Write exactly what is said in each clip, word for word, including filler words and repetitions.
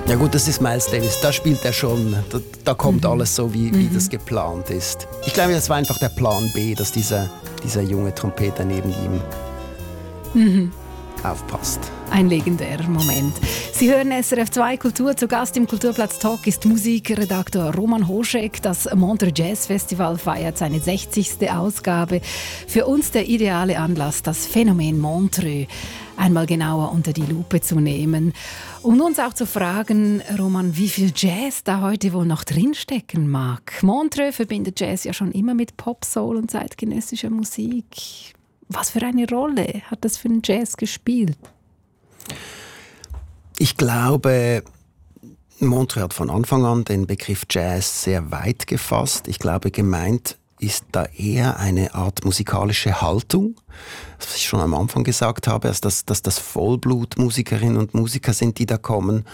Ja gut, das ist Miles Davis, da spielt er schon, da, da kommt Mhm. alles so, wie, wie das geplant ist. Ich glaube, das war einfach der Plan B, dass dieser, dieser junge Trompeter neben ihm Mhm. aufpasst. Ein legendärer Moment. Sie hören S R F zwei Kultur. Zu Gast im Kulturplatz Talk ist Musikredaktor Roman Hoschek. Das Montreux Jazz Festival feiert seine sechzigste Ausgabe. Für uns der ideale Anlass, das Phänomen Montreux einmal genauer unter die Lupe zu nehmen. Und uns auch zu fragen, Roman, wie viel Jazz da heute wohl noch drinstecken mag. Montreux verbindet Jazz ja schon immer mit Pop, Soul und zeitgenössischer Musik. Was für eine Rolle hat das für den Jazz gespielt? Ich glaube, Montreux hat von Anfang an den Begriff Jazz sehr weit gefasst. Ich glaube, gemeint ist da eher eine Art musikalische Haltung, was ich schon am Anfang gesagt habe, also dass, dass das Vollblut-Musikerinnen und Musiker sind, die da kommen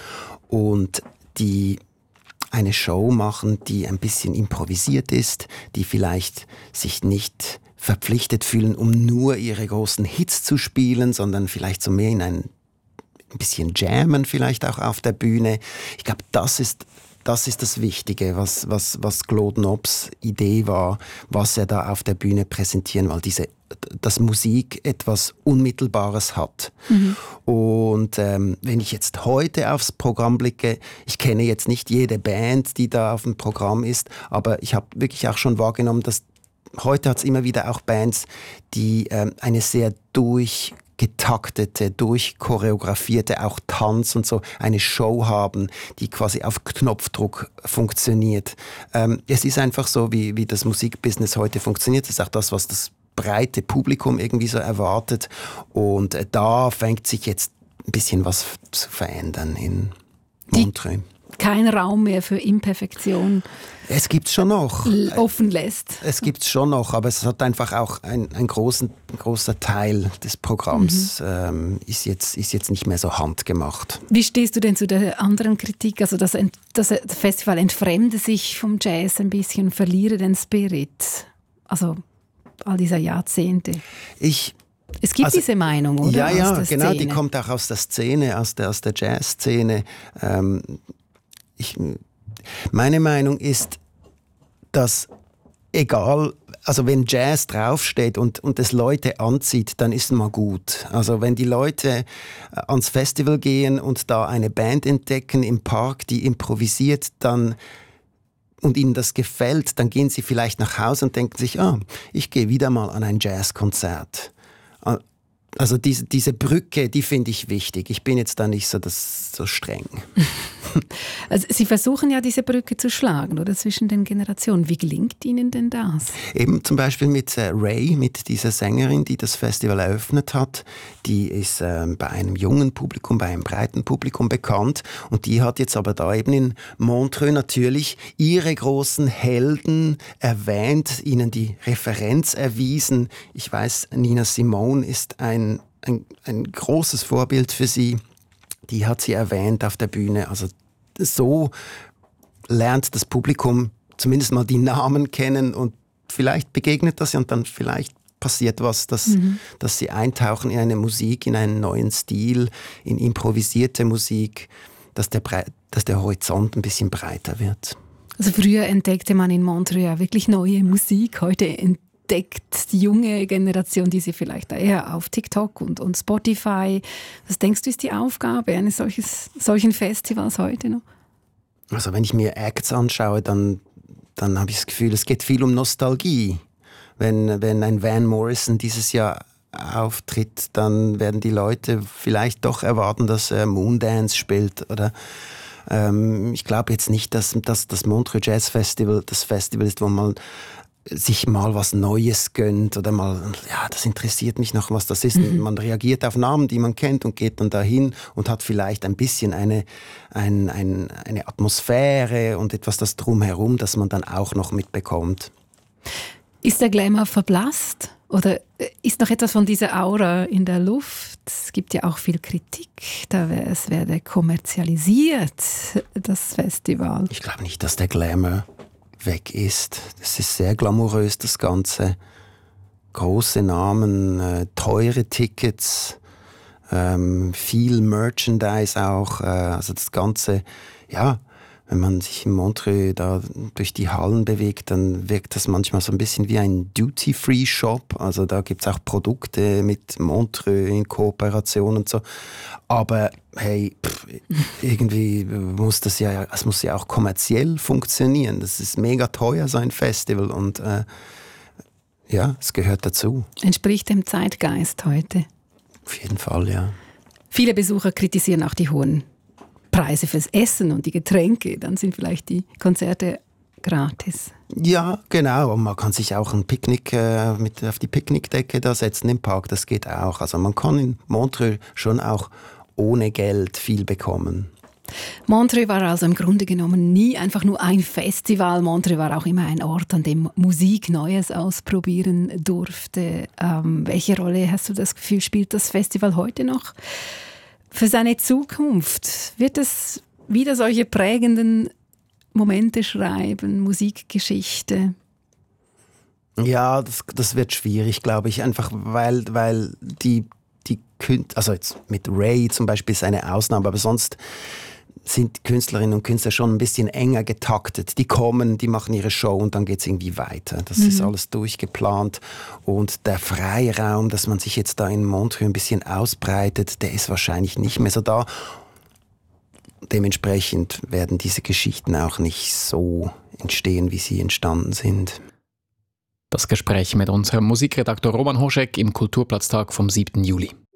und die eine Show machen, die ein bisschen improvisiert ist, die vielleicht sich nicht verpflichtet fühlen, um nur ihre großen Hits zu spielen, sondern vielleicht so mehr in ein, ein bisschen jammen vielleicht auch auf der Bühne. Ich glaube, das ist Das ist das Wichtige, was, was, was Claude Nobs Idee war, was er da auf der Bühne präsentieren will, diese, dass Musik etwas Unmittelbares hat. Mhm. Und ähm, wenn ich jetzt heute aufs Programm blicke, ich kenne jetzt nicht jede Band, die da auf dem Programm ist, aber ich habe wirklich auch schon wahrgenommen, dass heute hat es immer wieder auch Bands, die ähm, eine sehr durch getaktete, durchchoreografierte, auch Tanz und so, eine Show haben, die quasi auf Knopfdruck funktioniert. Ähm, es ist einfach so, wie, wie das Musikbusiness heute funktioniert. Das ist auch das, was das breite Publikum irgendwie so erwartet. Und äh, da fängt sich jetzt ein bisschen was zu verändern in Montreux. Kein Raum mehr für Imperfektion. Es gibt's schon noch. Offen lässt. Es gibt's schon noch, aber es hat einfach auch ein, ein, großen, ein großer Teil des Programms mhm. ähm, ist, jetzt, ist jetzt nicht mehr so handgemacht. Wie stehst du denn zu der anderen Kritik? Also das, das Festival entfremde sich vom Jazz ein bisschen, verliere den Spirit. Also all dieser Jahrzehnte. Ich Es gibt also, diese Meinung, oder? Ja, ja, aus der genau, Szene. Die kommt auch aus der Szene, aus der, aus der Jazz-Szene. Ähm, ich, meine Meinung ist, dass egal, also wenn Jazz draufsteht und, und es Leute anzieht, dann ist es mal gut. Also wenn die Leute ans Festival gehen und da eine Band entdecken im Park, die improvisiert, dann und ihnen das gefällt, dann gehen sie vielleicht nach Hause und denken sich, ah, ich gehe wieder mal an ein Jazzkonzert. Also diese, diese Brücke, die finde ich wichtig. Ich bin jetzt da nicht so, das, so streng. Also Sie versuchen ja, diese Brücke zu schlagen, oder, zwischen den Generationen. Wie gelingt Ihnen denn das? Eben zum Beispiel mit äh, Ray, mit dieser Sängerin, die das Festival eröffnet hat. Die ist äh, bei einem jungen Publikum, bei einem breiten Publikum bekannt. Und die hat jetzt aber da eben in Montreux natürlich ihre großen Helden erwähnt, ihnen die Referenz erwiesen. Ich weiß, Nina Simone ist ein, ein, ein großes Vorbild für sie. Die hat sie erwähnt auf der Bühne. Also so lernt das Publikum zumindest mal die Namen kennen und vielleicht begegnet das und dann vielleicht passiert was, dass, mhm. dass sie eintauchen in eine Musik, in einen neuen Stil, in improvisierte Musik, dass der, Bre- dass der Horizont ein bisschen breiter wird. Also früher entdeckte man in Montreux ja wirklich neue Musik, heute entdeckt entdeckt die junge Generation, die sie vielleicht eher auf TikTok und, und Spotify. Was denkst du, ist die Aufgabe eines solches, solchen Festivals heute noch? Also wenn ich mir Acts anschaue, dann, dann habe ich das Gefühl, es geht viel um Nostalgie. Wenn, wenn ein Van Morrison dieses Jahr auftritt, dann werden die Leute vielleicht doch erwarten, dass er Moondance spielt. Oder ähm, ich glaube jetzt nicht, dass, dass das Montreux Jazz Festival das Festival ist, wo man sich mal was Neues gönnt oder mal, ja, das interessiert mich noch, was das ist. Mhm. Man reagiert auf Namen, die man kennt und geht dann dahin und hat vielleicht ein bisschen eine, ein, ein, eine Atmosphäre und etwas das Drumherum, das man dann auch noch mitbekommt. Ist der Glamour verblasst? Oder ist noch etwas von dieser Aura in der Luft? Es gibt ja auch viel Kritik, da wär, es werde kommerzialisiert, das Festival. Ich glaube nicht, dass der Glamour weg ist. Das ist sehr glamourös, das Ganze. Große Namen, äh, teure Tickets. ähm, viel Merchandise auch, äh, also das Ganze, ja, wenn man sich in Montreux da durch die Hallen bewegt, dann wirkt das manchmal so ein bisschen wie ein Duty-Free-Shop. Also da gibt es auch Produkte mit Montreux in Kooperation und so. Aber hey, pff, irgendwie muss das ja, es muss ja auch kommerziell funktionieren. Das ist mega teuer, so ein Festival. Und äh, ja, es gehört dazu. Entspricht dem Zeitgeist heute. Auf jeden Fall, ja. Viele Besucher kritisieren auch die hohen Preise fürs Essen und die Getränke, dann sind vielleicht die Konzerte gratis. Ja, genau. Und man kann sich auch ein Picknick äh, mit auf die Picknickdecke da setzen im Park. Das geht auch. Also man kann in Montreux schon auch ohne Geld viel bekommen. Montreux war also im Grunde genommen nie einfach nur ein Festival. Montreux war auch immer ein Ort, an dem Musik Neues ausprobieren durfte. Ähm, welche Rolle, hast du das Gefühl, spielt das Festival heute noch für seine Zukunft? Wird es wieder solche prägenden Momente schreiben, Musikgeschichte? Ja, das, das wird schwierig, glaube ich, einfach weil, weil die, die Künstler, also jetzt mit Ray zum Beispiel ist eine Ausnahme, aber sonst sind Künstlerinnen und Künstler schon ein bisschen enger getaktet. Die kommen, die machen ihre Show und dann geht es irgendwie weiter. Das mhm. ist alles durchgeplant. Und der Freiraum, dass man sich jetzt da in Montreux ein bisschen ausbreitet, der ist wahrscheinlich nicht mehr so da. Dementsprechend werden diese Geschichten auch nicht so entstehen, wie sie entstanden sind. Das Gespräch mit unserem Musikredakteur Roman Hoschek im Kulturplatztag vom siebten Juli.